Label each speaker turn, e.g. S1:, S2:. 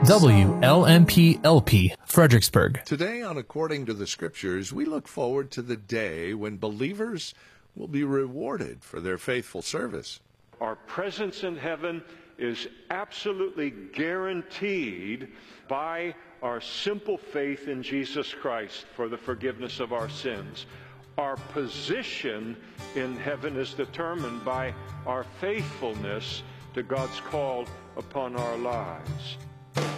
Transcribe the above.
S1: WLMP-LP, Fredericksburg.
S2: Today on According to the Scriptures, we look forward to the day when believers will be rewarded for their faithful service.
S3: Our presence in heaven is absolutely guaranteed by our simple faith in Jesus Christ for the forgiveness of our sins. Our position in heaven is determined by our faithfulness to God's call upon our lives.